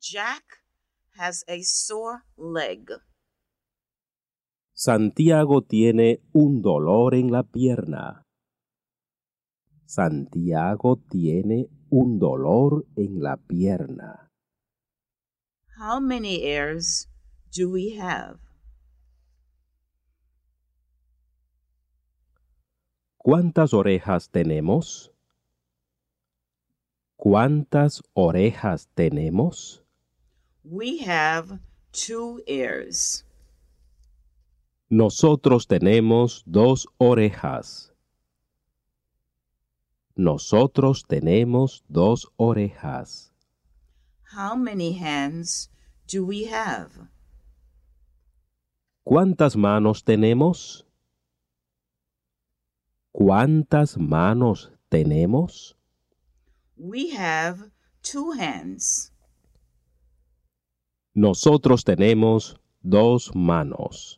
Jack has a sore leg. Santiago tiene un dolor en la pierna. Santiago tiene un dolor en la pierna. How many ears do we have? ¿Cuántas orejas tenemos? ¿Cuántas orejas tenemos? We have 2 ears. Nosotros tenemos 2 orejas. Nosotros tenemos 2 orejas. How many hands do we have? ¿Cuántas manos tenemos? ¿Cuántas manos tenemos? We have 2 hands. Nosotros tenemos 2 manos.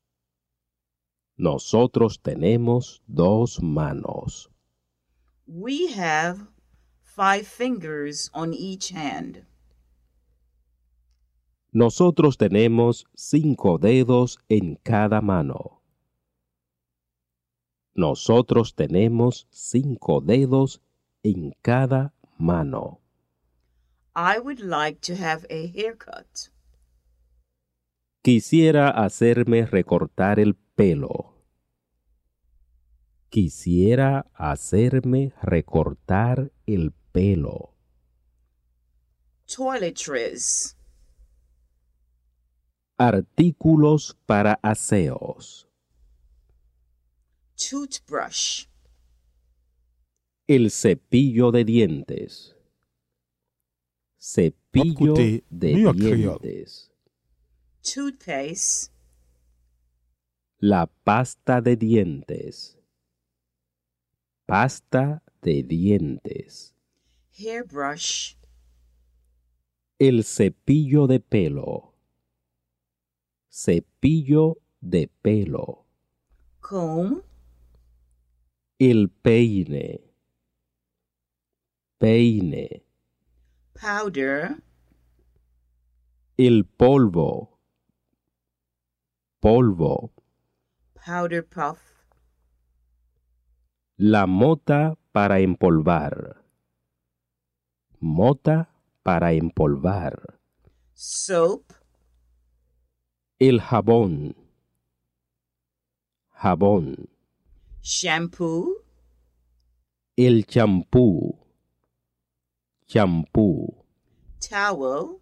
Nosotros tenemos 2 manos. We have 5 fingers on each hand. Nosotros tenemos 5 dedos en cada mano. Nosotros tenemos 5 dedos en cada mano. I would like to have a haircut. Quisiera hacerme recortar el pelo. Quisiera hacerme recortar el pelo. Toiletries. Artículos para aseos. Toothbrush. El cepillo de dientes. Cepillo Écoutez de New York Creole. dientes. Toothpaste. La pasta de dientes. Pasta de dientes. Hairbrush. El cepillo de pelo. Cepillo de pelo. Comb. El peine. Peine. Powder. El polvo. Polvo. Powder puff. La mota para empolvar. Mota para empolvar. Soap. El jabón. Jabón. Shampoo. El champú. Champú. Towel.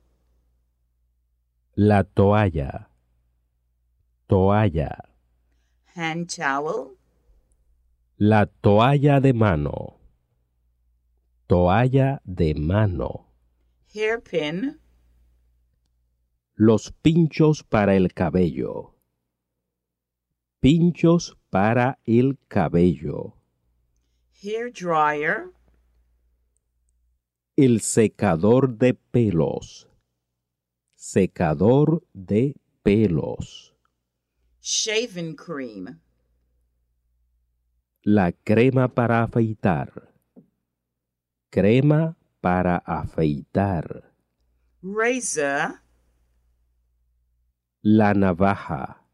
La toalla. Toalla. Hand towel. La toalla de mano. Toalla de mano. Hairpin. Los pinchos para el cabello. Pinchos para el cabello. Hair dryer. El secador de pelos. Secador de pelos. Shaving cream. La crema para afeitar. Crema para afeitar. Razor. La navaja.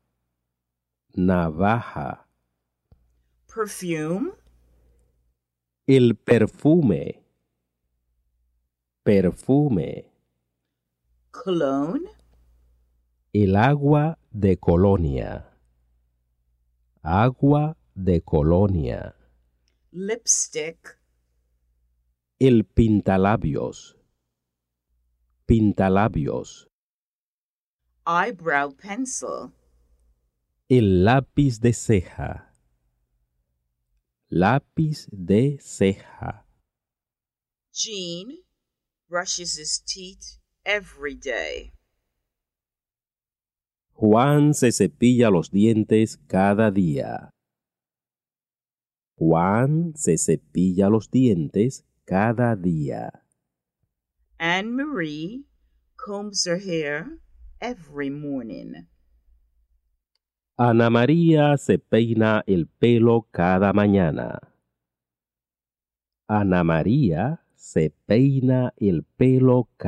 Navaja. Perfume. El perfume. Perfume. Cologne. El agua de colonia. Agua de colonia. Lipstick. El pintalabios. Pintalabios. Eyebrow pencil. El lápiz de ceja. Lápiz de ceja. Gene brushes his teeth every day. Juan se cepilla los dientes cada día. Juan se cepilla los dientes cada día. Anne Marie combs her hair every morning. Ana María se peina el pelo cada mañana. Ana María se peina el pelo